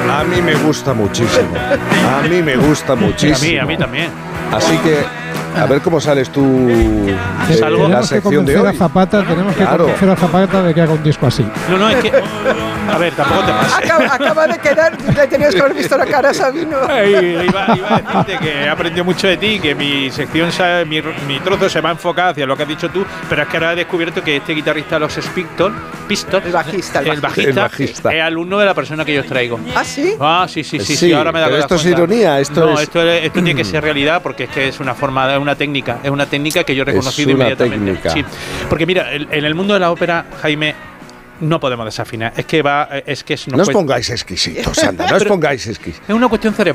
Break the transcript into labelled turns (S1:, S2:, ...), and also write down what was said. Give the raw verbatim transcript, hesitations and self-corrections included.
S1: A mí me gusta muchísimo. A mí me gusta muchísimo.
S2: A mí, a mí también.
S1: Así que, a ver cómo sales tú
S3: Eh,
S1: de la sección de hoy.
S3: A Zapata, tenemos que
S1: Claro.
S3: convencer a Zapata de que haga un disco así.
S2: No, no, es que... A ver, tampoco te pases.
S4: Acaba, acaba de quedar, le tenías que haber visto la cara a Sabino.
S2: Ay, iba, iba a decirte que he aprendido mucho de ti, que mi sección, sa- mi, mi trozo se va a enfocar hacia lo que has dicho tú, pero es que ahora he descubierto que este guitarrista de los Pistols, Pistols
S4: El bajista, el
S2: el
S4: bajista.
S2: bajista,
S1: El bajista.
S2: es alumno de la persona que yo os traigo.
S4: ¿Ah, sí?
S2: Ah, sí, sí, sí, sí,
S1: Sí,
S2: ahora me da
S1: pero esto es
S2: cuenta.
S1: ironía, esto
S2: no,
S1: es-
S2: esto, es- esto tiene que ser realidad porque es que es una forma, es una técnica, es una técnica que yo he reconocido
S1: Es una
S2: inmediatamente.
S1: técnica.
S2: Sí, porque mira, el- en el mundo de la ópera, Jaime, no podemos desafinar. Es que va, es que es,
S1: No os
S2: cuest-
S1: pongáis exquisitos, anda, no os pongáis exquisitos.
S2: es una cuestión cerebral.